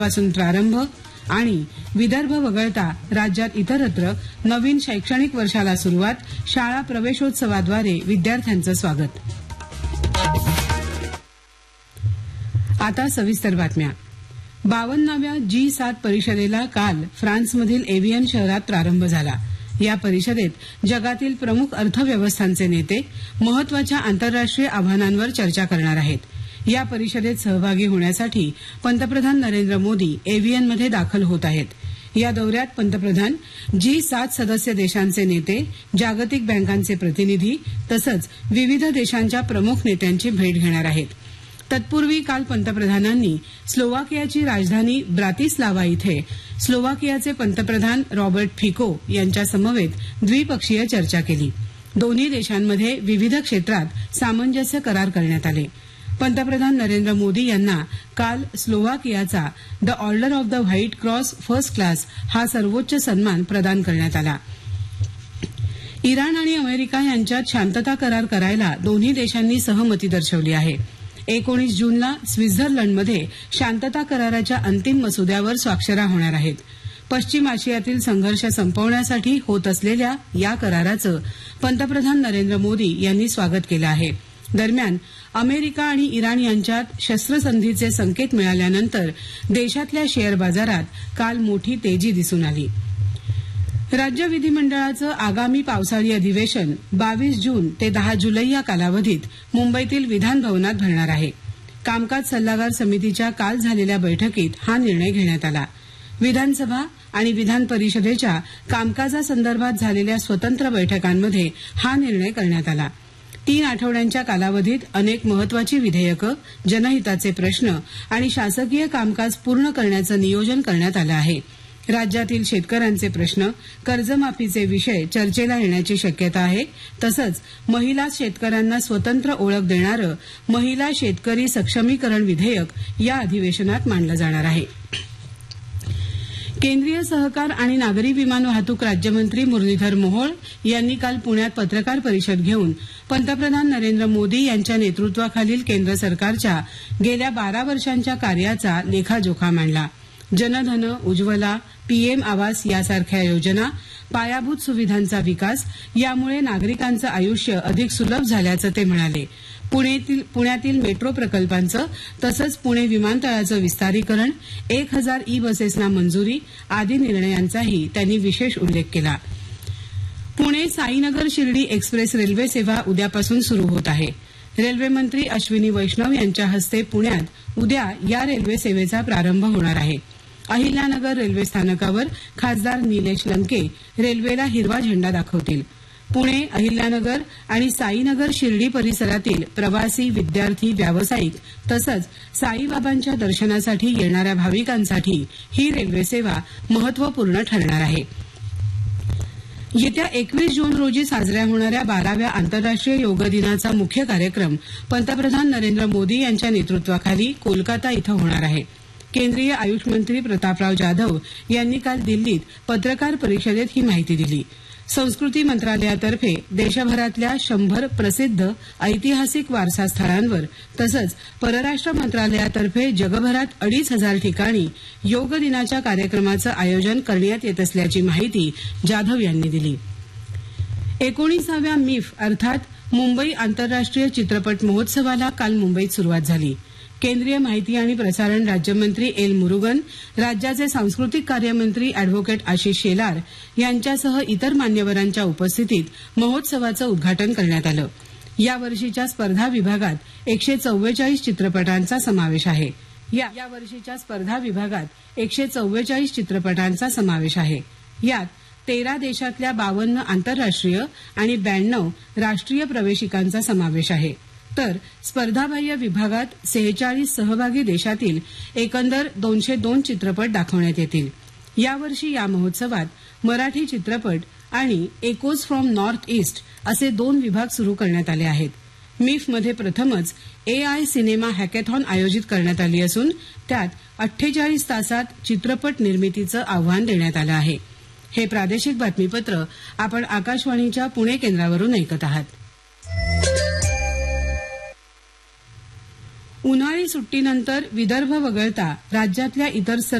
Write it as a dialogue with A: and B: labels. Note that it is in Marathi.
A: पासून प्रारंभ आणि विदर्भ वगळता राज्यात इतरत्र नवीन शैक्षणिक वर्षाला सुरुवात. शाळा प्रवेशोत्सवाद्वारे विद्यार्थ्यांचं स्वागत. आता सविस्तर बातम्या. 52व्या G7 परिषदेला काल फ्रान्समधील एव्हियन शहरात प्रारंभ झाला. या परिषदेत जगातील प्रमुख अर्थव्यवस्थांचे नेते महत्वाच्या आंतरराष्ट्रीय आव्हानांवर चर्चा करणार आहेत. या परिषदेत सहभागी होण्यासाठी पंतप्रधान नरेंद्र मोदी एव्हियनमध्ये दाखल होत आहेत. या दौऱ्यात पंतप्रधान G7 सदस्य देशांचे नेते, जागतिक बँकांचे प्रतिनिधी तसंच विविध देशांच्या प्रमुख नेत्यांची भेट घेणार आहेत. तत्पूर्वी काल पंतप्रधानांनी स्लोवाकियाची राजधानी ब्रातिस्लावा इथे स्लोवाकियाचे पंतप्रधान रॉबर्ट फिको यांच्या समवेत द्विपक्षीय चर्चा केली. दोन्ही देशांमध्ये विविध क्षेत्रात सामंजस्य करार करण्यात आले. पंतप्रधान नरेंद्र मोदी यांना काल स्लोवाकियाचा the order of the white cross first class हा सर्वोच्च सन्मान प्रदान करण्यात आला. इराण आणि अमेरिका यांच्यात शांतता करार करायला दोन्ही देशांनी सहमती दर्शवली आहे. 19 जूनला स्वित्झर्लंडमध्ये शांतता कराराच्या अंतिम मसुद्यावर स्वाक्षऱ्या होणार आहेत. पश्चिम आशियातील संघर्ष संपवण्यासाठी होत असलेल्या या कराराचं पंतप्रधान नरेंद्र मोदी यांनी स्वागत केलं आहे. दरम्यान अमेरिका आणि इराण यांच्यात शस्त्रसंधीचे संकेत मिळाल्यानंतर देशातल्या शेअर बाजारात काल मोठी तेजी दिसून आली. राज्य विधिमंडळाचं आगामी पावसाळी अधिवेशन 22 जून ते 10 जुलै या कालावधीत मुंबईतील विधान भवनात भरणार आहे. कामकाज सल्लागार समितीच्या काल झालेल्या बैठकीत हा निर्णय घेण्यात आला. विधानसभा आणि विधान परिषदेच्या कामकाजासंदर्भात झालेल्या स्वतंत्र बैठकांमध्ये हा निर्णय करण्यात आला. 3 आठवड्यांच्या कालावधीत अनेक महत्वाची विधेयकं, जनहिताचे प्रश्न आणि शासकीय कामकाज पूर्ण करण्याचं नियोजन करण्यात आलं आहे. राज्यातील शेतकऱ्यांचे प्रश्न, कर्जमाफीचे विषय चर्चेला येण्याची शक्यता आहे. तसंच महिला शेतकऱ्यांना स्वतंत्र ओळख देणारं महिला शेतकरी सक्षमीकरण विधेयक या अधिवेशनात मांडलं जाणार आहे. केंद्रीय सहकार आणि नागरी विमान वाहतूक राज्यमंत्री मुरलीधर मोहोळ यांनी काल पुण्यात पत्रकार परिषद घेऊन पंतप्रधान नरेंद्र मोदी यांच्या नेतृत्वाखालील केंद्र सरकारच्या गेल्या 12 वर्षांच्या कार्याचा लेखाजोखा मांडला. जनधन, उज्ज्वला, पीएम आवास यासारख्या योजना, पायाभूत सुविधांचा विकास यामुळे नागरिकांचं आयुष्य अधिक सुलभ झाल्याचं ते म्हणाले. पुण्यातील मेट्रो प्रकल्पांचं तसंच पुणे विमानतळाचं विस्तारीकरण, 1000 ई बसेसना मंजुरी आदी निर्णयांचाही त्यांनी विशेष उल्लेख केला. पुणे साईनगर शिर्डी एक्सप्रेस रेल्वे सेवा उद्यापासून सुरू होत आहे. रेल्वेमंत्री अश्विनी वैष्णव यांच्या हस्ते पुण्यात उद्या या रेल्वे सेवेचा प्रारंभ होणार आहे. अहिल्यानगर रेल्वे स्थानकावर खासदार निलेश लंके रेल्वेला हिरवा झेंडा दाखवतील. पुणे, अहिल्यानगर आणि साईनगर शिर्डी परिसरातील प्रवासी, विद्यार्थी, व्यावसायिक तसंच साईबाबांच्या दर्शनासाठी येणाऱ्या भाविकांसाठी ही रेल्वे सेवा महत्वपूर्ण ठरणार आहे. येत्या 21 जून रोजी साजऱ्या होणाऱ्या 12व्या आंतरराष्ट्रीय योग दिनाचा मुख्य कार्यक्रम पंतप्रधान नरेंद्र मोदी यांच्या नेतृत्वाखाली कोलकाता इथं होणार आहे. केंद्रीय आयुष मंत्री प्रतापराव जाधव यांनी काल दिल्लीत पत्रकार परिषदेत ही माहिती दिली. संस्कृती मंत्रालयातर्फे देशभरातल्या 100 प्रसिद्ध ऐतिहासिक वारसा स्थळांवर तसंच परराष्ट्र मंत्रालयातर्फे जगभरात 2500 ठिकाणी योग दिनाच्या कार्यक्रमाचं आयोजन करण्यात येत असल्याची माहिती जाधव यांनी दिली. 19व्या मिफ अर्थात मुंबई आंतरराष्ट्रीय चित्रपट महोत्सवाला काल मुंबईत सुरुवात झाली. केंद्रीय माहिती आणि प्रसारण राज्यमंत्री एल मुरुगन, राज्याचे सांस्कृतिक कार्यमंत्री अॅडव्होकेट आशिष शेलार यांच्यासह इतर मान्यवरांच्या उपस्थितीत महोत्सवाचं उद्घाटन करण्यात आलं. या वर्षीच्या स्पर्धा विभागात 144 चित्रपटांचा समावेश आहे. या वर्षीच्या स्पर्धा विभागात 144 चित्रपटांचा समावेश आहे. यात 13 देशातल्या 52 आंतरराष्ट्रीय आणि 92 राष्ट्रीय प्रवेशिकांचा समावेश आहे. तर स्पर्धाबाह्य विभागात 46 सहभागी देशातील एकंदर 202 चित्रपट दाखवण्यात येतील. यावर्षी या महोत्सवात मराठी चित्रपट आणि एकोज फ्रॉम नॉर्थ ईस्ट असे 2 विभाग सुरू करण्यात आले आहेत. मिफमध्ये प्रथमच AI सिनेमा हॅकेथॉन आयोजित करण्यात आली असून त्यात 48 तासात चित्रपट निर्मितीचं आव्हान देण्यात आलं आहे. हे प्रादेशिक बातमीपत्र आपण आकाशवाणीच्या पुणे केंद्रावरून ऐकत आहात. उन्हाळी सुट्टीनंतर विदर्भ वगळता राज्यातल्या इतर